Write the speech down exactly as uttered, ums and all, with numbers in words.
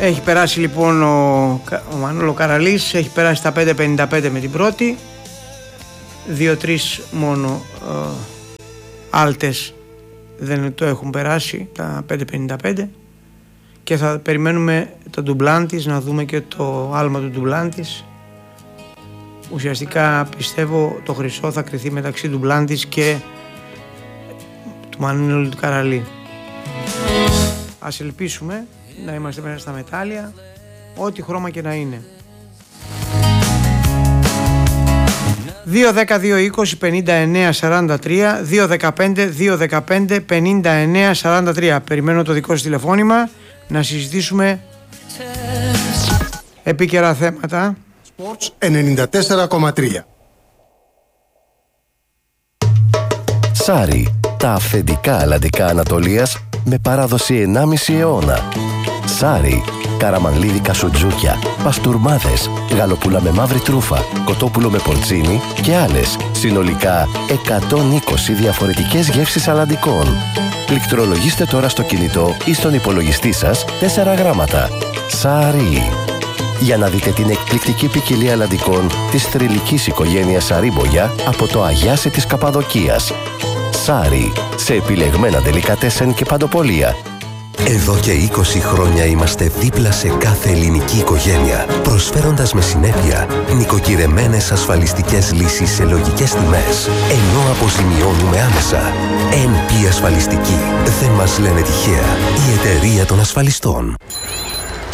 Έχει περάσει λοιπόν ο, ο Μανώλο Καραλής, έχει περάσει τα πέντε πενήντα πέντε με την πρώτη, δύο τρεις μόνο ε, άλτες δεν το έχουν περάσει τα πέντε πενήντα πέντε και θα περιμένουμε το ντουμπλάν της, να δούμε και το άλμα του ντουμπλάν της. Ουσιαστικά πιστεύω το χρυσό θα κριθεί μεταξύ ντουμπλάν της και του Μανώλου του Καραλή. Ας ελπίσουμε να είμαστε μέσα στα μετάλλια, ό,τι χρώμα και να είναι. δύο δέκα δύο είκοσι πενήντα εννέα σαράντα τρία, δύο δεκαπέντε δύο δεκαπέντε πενήντα εννέα σαράντα τρία. Περιμένω το δικό σας τηλεφώνημα να συζητήσουμε επίκαιρα θέματα. Sports ενενήντα τέσσερα κόμμα τρία. Σάρι, τα αυθεντικά αλλαντικά Ανατολίας με παράδοση ενάμιση αιώνα. Σάρι, καραμανλίδικα σουτζούκια, παστούρμάδες, γαλοπούλα με μαύρη τρούφα, κοτόπουλο με πορτσίνι και άλλες, συνολικά εκατόν είκοσι διαφορετικές γεύσεις αλλαντικών. Πληκτρολογήστε τώρα στο κινητό ή στον υπολογιστή σας τέσσερα γράμματα. Σάρι. Για να δείτε την εκπληκτική ποικιλία αλλαντικών της θρυλικής οικογένειας Σαρίμπογια από το Αγιάσι της Καπαδοκίας. Σάρι, σε επιλεγμένα ντελικατέσεν και παντοπολία. Εδώ και είκοσι χρόνια είμαστε δίπλα σε κάθε ελληνική οικογένεια, προσφέροντας με συνέπεια νοικοκυρεμένες ασφαλιστικές λύσεις σε λογικές τιμές, ενώ αποζημιώνουμε άμεσα. εν πι Ασφαλιστική. Δεν μας λένε τυχαία. Η εταιρεία των ασφαλιστών.